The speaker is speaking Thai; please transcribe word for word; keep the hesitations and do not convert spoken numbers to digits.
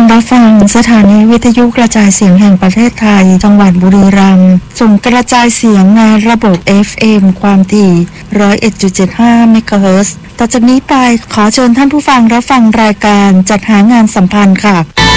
คุณรับฟังสถานีวิทยุกระจายเสียงแห่งประเทศไทยจังหวัดบุรีรัมย์ส่งกระจายเสียงในระบบ เอฟ เอ็ม ความถี่ หนึ่งศูนย์เอ็ดจุดเจ็ดห้า เมกะเฮิรตซ์ต่อจากนี้ไปขอเชิญท่านผู้ฟังรับฟังรายการจัดหางานสัมพันธ์ค่ะ